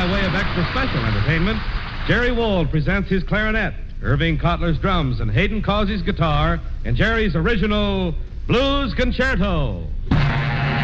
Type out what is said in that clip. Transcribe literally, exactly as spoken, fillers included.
by way of extra special entertainment, Jerry Wold presents his clarinet, Irving Kotler's drums, and Hayden Causey's guitar in Jerry's original Blues Concerto.